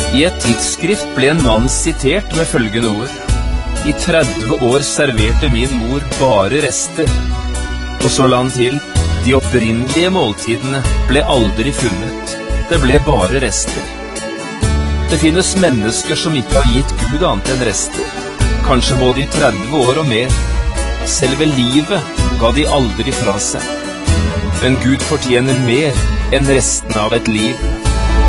I et tidsskrift ble en mann sitert med følgende ord: «I 30 år serverte min mor bare rester.» Og så la han til: «De opprinnelige måltidene ble aldri funnet. Det ble bare rester.» Det finnes mennesker som ikke har gitt Gud annet enn rester, kanskje både i 30 år og mer. Selve livet ga de aldri fra seg. Men Gud fortjener mer enn resten av et liv.